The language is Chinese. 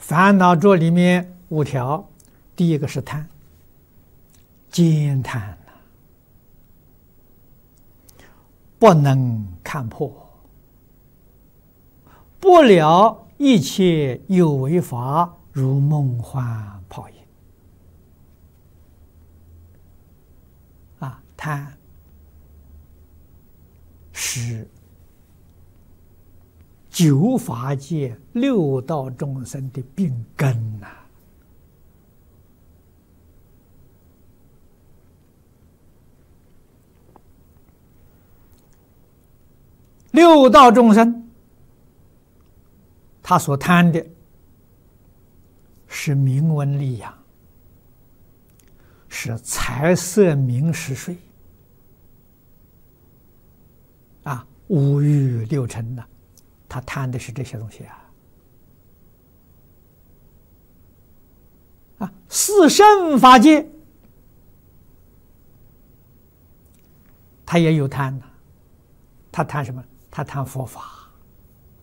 烦恼这里面5条，第一个是贪，兼贪呐，不能看破，不了一切有为法，如梦幻泡影。贪是9法界6道众生的病根呐。6道众生，他所贪的是名闻利养，是财色名食睡，五欲六尘呐，他贪的是这些东西四圣法界，他也有贪呐，他贪什么？他贪佛法。